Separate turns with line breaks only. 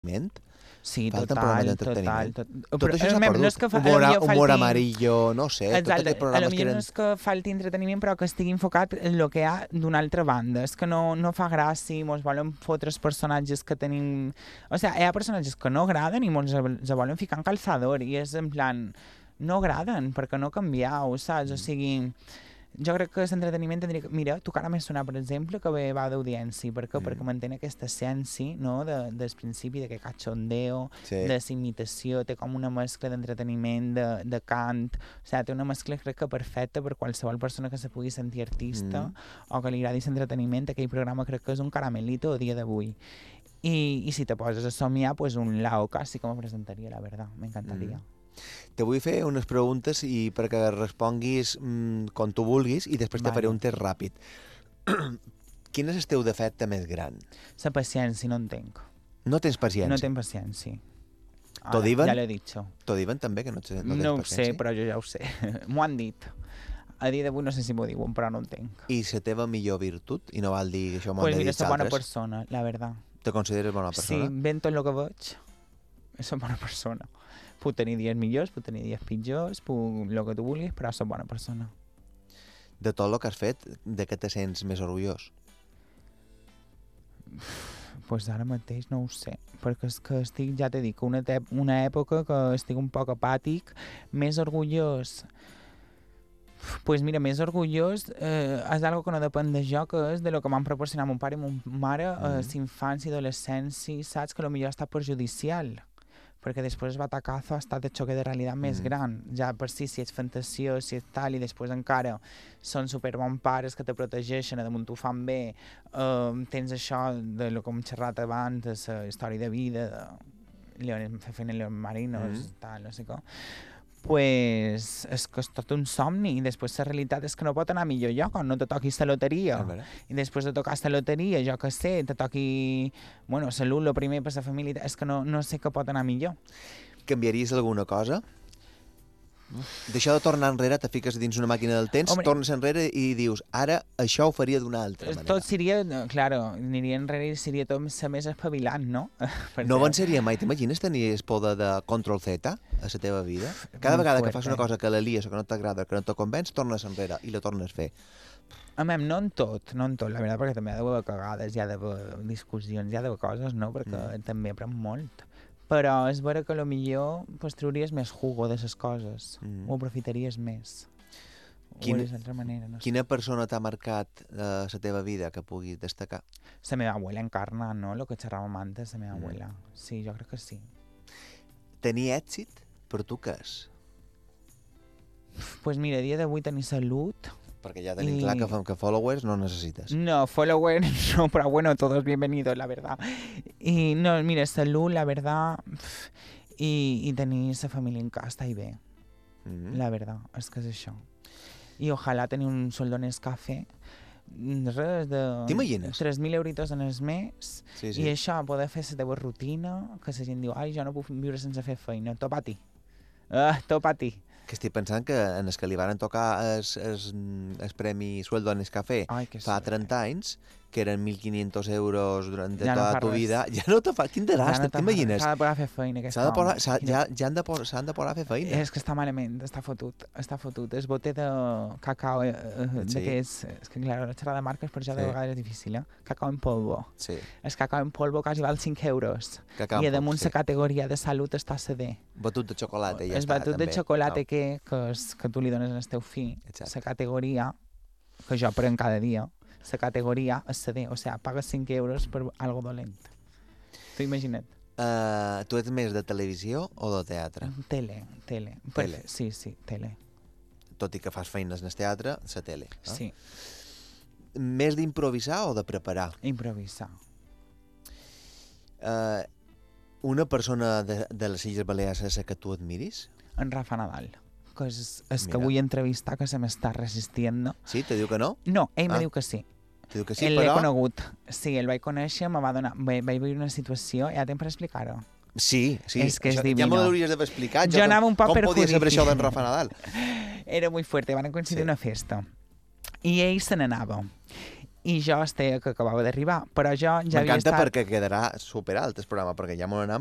entreteniment?
Sí,
Falten
total,
programes d'entreteniment.
total.
Tot això s'ha
No és
perdut.
que
Humor amarillo, no sé, tots
Exacte,
aquests programes que
potser
eren...
no és que falti entreteniment, però que estigui enfocat en el que hi ha d'una altra banda. És que no fa gràcia, mos volen fotre els personatges que tenim... O sigui, hi ha personatges que no agraden i mos els volen ficar en calçador, i és en plan... No agraden, perquè no canvieu, saps? O sigui... Jo crec que l'entreteniment tindria... Mira, tu que ara m'he sonat, per exemple, que va d'audiència. Per què? Perquè mantén aquesta essència, no?, del principi, de que cachondeo, de l'imitació, té com una mescla d'entreteniment, de cant... O sigui, té una mescla, crec que perfecta per qualsevol persona que se pugui sentir artista o que li agradi l'entreteniment. Aquell programa crec que és un caramelito a dia d'avui. I si te poses a somiar, pues un Laoca sí que me presentaria, la verdad. M'encantaria.
Te vull fer unes preguntes i perquè responguis com tu vulguis i després te faré un test ràpid. Quin és el teu defecte més gran?
La paciència, no en tenc.
No tens paciència?
No tenc paciència.
T'ho diuen?
Ja l'he dit.
T'ho diuen també, que no tens paciència?
No ho sé, però jo ja ho sé. M'ho han dit. A dia d'avui no sé si m'ho diuen, però no en tenc.
I la teva millor virtut? I no val dir que això m'ho han
Pues
de dir
mira, soc bona
altres?
persona, la verdad.
Te consideres bona persona?
Sí, ben tot el que veig. Soc bona persona. Puc tenir dies millors, puc tenir dies pitjors, el que tu vulguis, però soc bona persona.
De tot el que has fet, de què te sents més orgullós?
Pues ara mateix no ho sé, perquè és que estic, ja t'he dit, una època que estic un poc apàtic, més orgullós. Pues mira, més orgullós és algo que no depèn de jo, que és de lo que m'han proporcionat mon pare i mon mare a l'infància i adolescència, saps? Que potser ha estat perjudicial, perquè després el batacazo ha estat de xoque de realitat més gran. Ja per si ets fantasió, si ets tal, i després encara són superbons pares que te protegeixen, damunt t'ho fan bé, tens això de lo que hem xerrat abans, de la història de vida, de feina en Leones Marinos, tal, no sé com. Pues és que és tot un somni, i després la realitat és que no pot anar millor lloc, on no te toquis la loteria, i després de tocar la loteria, jo que sé, te toqui, bueno, salut, el primer per la família, és que no sé què pot anar millor.
Canviaries alguna cosa? D'això de tornar enrere, te fiques dins una màquina del temps, tornes enrere i dius, ara això ho faria d'una altra manera.
Tot seria, claro, aniria enrere i seria tot més espavilant, no?
No avançaria mai, t'imagines tenir el poder de control Z a la teva vida? Cada vegada que fas una cosa que la lies o que no t'agrada, que no te convenç, tornes enrere i la tornes a fer.
No en tot, la veritat, perquè també hi ha d'haver cagades, hi ha d'haver discussions, hi ha d'haver coses, no? Perquè també aprèn molt. Però és vera que millor pues, trauries més jugo de les coses, ho aprofitaries més.
Quina persona t'ha marcat la teva vida que puguis destacar?
La meva abuela Encarna, no? El que xerràvem antes, la meva abuela. Sí, jo crec que sí.
Tenir èxit, per tu què és?
Pues mira, a dia d'avui tenir salut...
Perquè ja tenim clar que followers no necessites.
No, followers no, pero bueno, todos bienvenidos, la verdad. Y no, mira, salud, la verdad, y tenir la família en casa està bé. La verdad, és que és això. I ojalà tenir un sueldo en Nescafé, res de...
T'imagines?
3.000 euritos en el mes,
sí.
I això, poder fer la teva rutina, que la gent diu, ai, jo no puc viure sense fer feina, tot a ti. Tot a ti.
Que estic pensant que en els que li van tocar el premi Sueldo en Nescafé fa 30 anys, que eren 1.500 euros durant tota la tu vida, ja no te fa... Quin desastre, t'imagines?
S'ha de posar a fer feina, aquest home.
S'han de posar a fer feina.
És que està malament, està fotut. El bote de cacao, és que clar, no xerrar de marques, per això de vegades és difícil, cacao en polvo.
Sí.
El cacao en polvo quasi val 5 euros. I damunt la categoria de salut està a CD.
Batut de xocolata, ja està, també.
El batut de xocolata que tu li dones al teu fill, la categoria, que jo prenc cada dia, la categoria és CD, o sigui, pagues 5 euros per algo dolent. T'ho imagina't.
Tu ets més de televisió o de teatre?
Tele. Sí, tele.
Tot i que fas feines en el teatre, la tele.
Sí.
Més d'improvisar o de preparar?
Improvisar.
Una persona de les Illes Balears és la que tu admiris?
En Rafa Nadal. Que és que vull entrevistar, que se m'està resistint.
Sí? Te diu que no?
No, ell me diu que sí.
Te diu que sí,
ell
però...
l'he conegut. Sí, el vaig conèixer, me va donar... Vaig viure una situació, ja temps per explicar-ho.
Sí.
És que és divino.
Ja m'ho hauries d'haver explicat.
Jo anava un poc
com podia saber això d'en Rafa Nadal?
Era molt fuerte, van coincidir una festa. I ell se n'anava. I jo que acabava d'arribar, però jo ja havia estat...
M'encanta perquè quedarà superalt el programa, perquè ja m'ho anam